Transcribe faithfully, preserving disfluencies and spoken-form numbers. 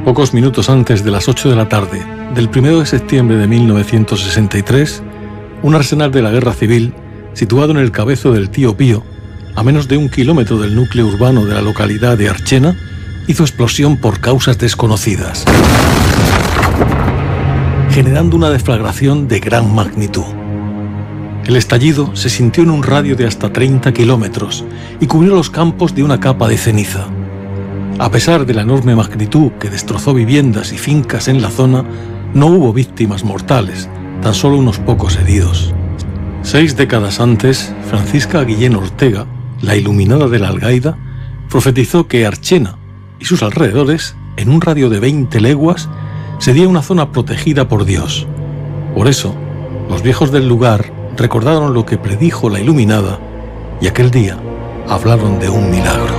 Pocos minutos antes de las ocho de la tarde del primero de septiembre de mil novecientos sesenta y tres, un arsenal de la guerra civil, situado en el Cabezo del Tío Pío, a menos de un kilómetro del núcleo urbano de la localidad de Archena, hizo explosión por causas desconocidas, generando una deflagración de gran magnitud. El estallido se sintió en un radio de hasta treinta kilómetros y cubrió los campos de una capa de ceniza. A pesar de la enorme magnitud que destrozó viviendas y fincas en la zona, no hubo víctimas mortales, tan solo unos pocos heridos. Seis décadas antes, Francisca Guillén Ortega, la iluminada de la Algaida, profetizó que Archena y sus alrededores, en un radio de veinte leguas, sería una zona protegida por Dios. Por eso, los viejos del lugar recordaron lo que predijo la iluminada y aquel día hablaron de un milagro.